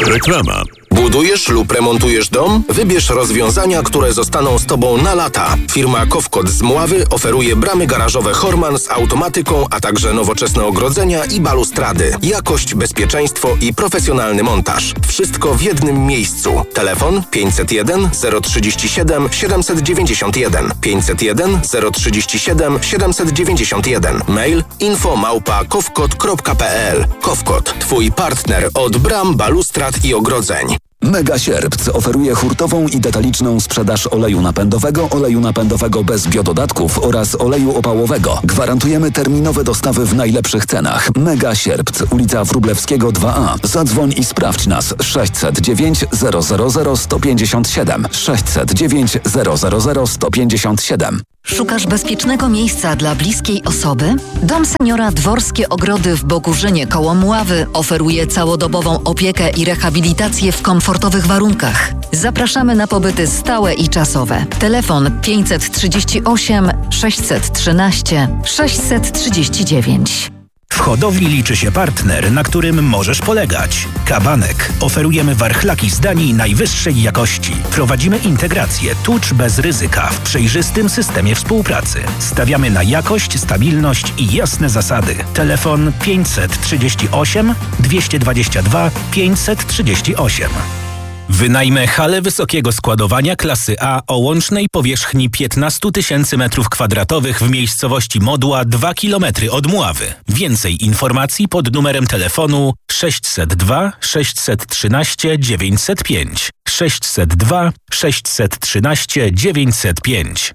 Reklama. Budujesz lub remontujesz dom? Wybierz rozwiązania, które zostaną z Tobą na lata. Firma Kowkot z Mławy oferuje bramy garażowe Horman z automatyką, a także nowoczesne ogrodzenia i balustrady. Jakość, bezpieczeństwo i profesjonalny montaż. Wszystko w jednym miejscu. Telefon 501 037 791 501 037 791. Mail info@kowkot.pl. Kowkot. Twój partner od bram, balustrad i ogrodzeń. Mega Sierpc oferuje hurtową i detaliczną sprzedaż oleju napędowego bez biododatków oraz oleju opałowego. Gwarantujemy terminowe dostawy w najlepszych cenach. Mega Sierpc, ulica Wróblewskiego 2A. Zadzwoń i sprawdź nas 609 000 157 609 000 157. Szukasz bezpiecznego miejsca dla bliskiej osoby? Dom Seniora Dworskie Ogrody w Bogórzynie koło Mławy oferuje całodobową opiekę i rehabilitację w komfortowych warunkach. Zapraszamy na pobyty stałe i czasowe. Telefon 538 613 639. W hodowli liczy się partner, na którym możesz polegać. Kabanek. Oferujemy warchlaki z Danii najwyższej jakości. Prowadzimy integrację tucz bez ryzyka w przejrzystym systemie współpracy. Stawiamy na jakość, stabilność i jasne zasady. Telefon 538 222 538. Wynajmę halę wysokiego składowania klasy A o łącznej powierzchni 15 000 m2 w miejscowości Modła 2 km od Mławy. Więcej informacji pod numerem telefonu 602 613 905 602 613 905.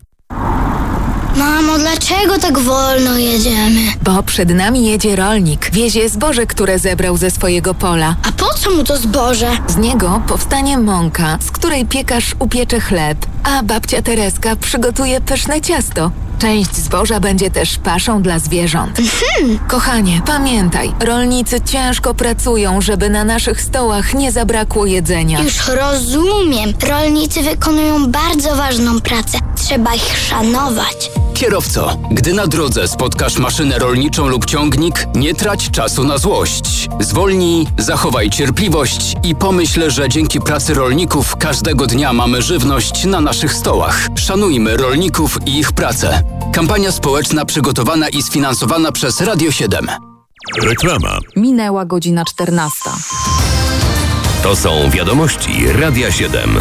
Mamo, dlaczego tak wolno jedziemy? Bo przed nami jedzie rolnik. Wiezie zboże, które zebrał ze swojego pola. A po co mu to zboże? Z niego powstanie mąka, z której piekarz upiecze chleb, a babcia Tereska przygotuje pyszne ciasto. Część zboża będzie też paszą dla zwierząt. Kochanie, pamiętaj, rolnicy ciężko pracują, żeby na naszych stołach nie zabrakło jedzenia. Już rozumiem. Rolnicy wykonują bardzo ważną pracę. Trzeba ich szanować. Kierowco, gdy na drodze spotkasz maszynę rolniczą lub ciągnik, nie trać czasu na złość. Zwolnij, zachowaj cierpliwość i pomyśl, że dzięki pracy rolników każdego dnia mamy żywność na naszych stołach. Szanujmy rolników i ich pracę. Kampania społeczna przygotowana i sfinansowana przez Radio 7. Reklama. Minęła godzina 14. To są wiadomości Radia 7.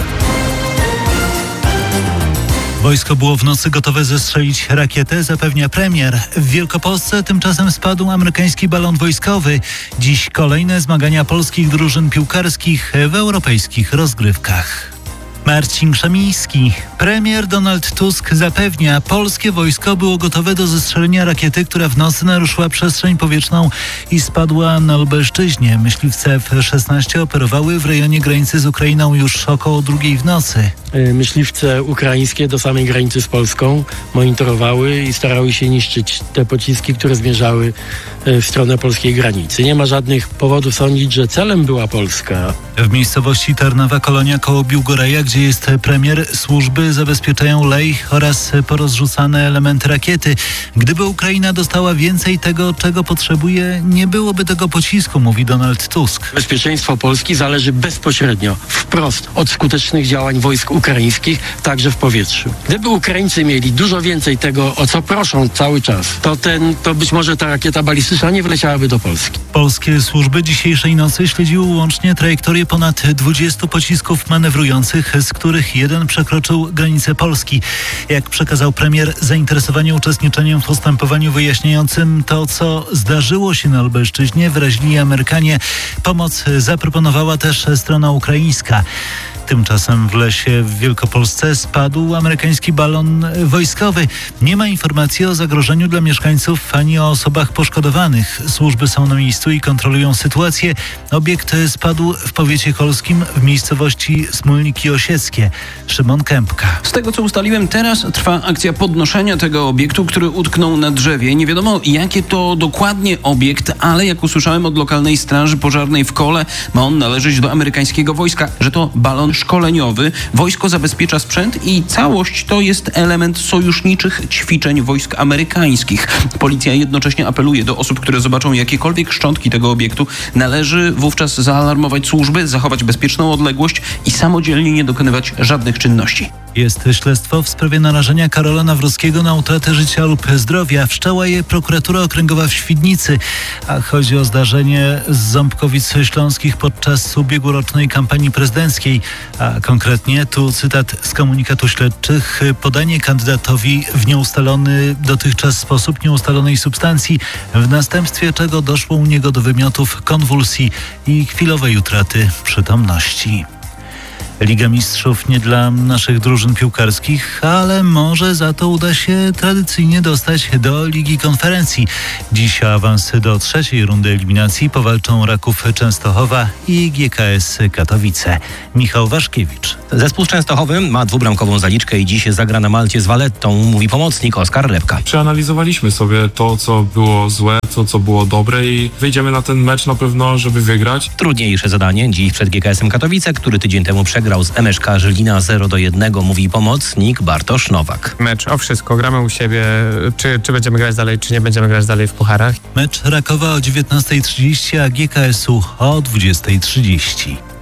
Wojsko było w nocy gotowe zestrzelić rakietę, zapewnia premier. W Wielkopolsce tymczasem spadł amerykański balon wojskowy. Dziś kolejne zmagania polskich drużyn piłkarskich w europejskich rozgrywkach. Marcin Krzemiński. Premier Donald Tusk zapewnia, polskie wojsko było gotowe do zestrzelenia rakiety, która w nocy naruszyła przestrzeń powietrzną i spadła na Lubelszczyźnie. Myśliwce F-16 operowały w rejonie granicy z Ukrainą już około 2:00 w nocy. Myśliwce ukraińskie do samej granicy z Polską monitorowały i starały się niszczyć te pociski, które zmierzały w stronę polskiej granicy. Nie ma żadnych powodów sądzić, że celem była Polska. W miejscowości Tarnowa Kolonia koło Biłgoraja, gdzie jest premier, służby zabezpieczają lej oraz porozrzucane elementy rakiety. Gdyby Ukraina dostała więcej tego, czego potrzebuje, nie byłoby tego pocisku, mówi Donald Tusk. Bezpieczeństwo Polski zależy bezpośrednio, wprost od skutecznych działań wojsk ukraińskich, także w powietrzu. Gdyby Ukraińcy mieli dużo więcej tego, o co proszą cały czas, to być może ta rakieta balistyczna nie wleciałaby do Polski. Polskie służby dzisiejszej nocy śledziły łącznie trajektorię ponad 20 pocisków manewrujących, z których jeden przekroczył granicę Polski. Jak przekazał premier, zainteresowanie uczestniczeniem w postępowaniu wyjaśniającym to, co zdarzyło się na Lubelszczyźnie, wyrazili Amerykanie. Pomoc zaproponowała też strona ukraińska. Tymczasem w lesie w Wielkopolsce spadł amerykański balon wojskowy. Nie ma informacji o zagrożeniu dla mieszkańców ani o osobach poszkodowanych. Służby są na miejscu i kontrolują sytuację. Obiekt spadł w powiecie kolskim w miejscowości Smólniki Osieckie. Szymon Kępka. Z tego, co ustaliłem, teraz trwa akcja podnoszenia tego obiektu, który utknął na drzewie. Nie wiadomo, jaki to dokładnie obiekt, ale jak usłyszałem od lokalnej straży pożarnej w Kole, ma on należeć do amerykańskiego wojska, że to balon szkoleniowy. Wojsko wojsko zabezpiecza sprzęt i całość to jest element sojuszniczych ćwiczeń wojsk amerykańskich. Policja jednocześnie apeluje do osób, które zobaczą jakiekolwiek szczątki tego obiektu. Należy wówczas zaalarmować służby, zachować bezpieczną odległość i samodzielnie nie dokonywać żadnych czynności. Jest śledztwo w sprawie narażenia Karola Nawrockiego na utratę życia lub zdrowia. Wszczęła je prokuratura okręgowa w Świdnicy, a chodzi o zdarzenie z Ząbkowic Śląskich podczas ubiegłorocznej kampanii prezydenckiej. A konkretnie, tu cytat z komunikatu śledczych, podanie kandydatowi w nieustalony dotychczas sposób nieustalonej substancji, w następstwie czego doszło u niego do wymiotów, konwulsji i chwilowej utraty przytomności. Liga Mistrzów nie dla naszych drużyn piłkarskich, ale może za to uda się tradycyjnie dostać do Ligi Konferencji. Dziś o awans do trzeciej rundy eliminacji powalczą Raków Częstochowa i GKS Katowice. Michał Waszkiewicz. Zespół z Częstochowy ma dwubramkową zaliczkę i dziś zagra na Malcie z Valettą, mówi pomocnik Oskar Repka. Przeanalizowaliśmy sobie to, co było złe, to, co było dobre i wyjdziemy na ten mecz na pewno, żeby wygrać. Trudniejsze zadanie dziś przed GKS-em Katowice, który tydzień temu przegrał z MŚK Żylina 0-1, mówi pomocnik Bartosz Nowak. Mecz o wszystko, gramy u siebie, czy będziemy grać dalej, czy nie będziemy grać dalej w pucharach. Mecz Rakowa o 19:30, a GKS-u o 20:30.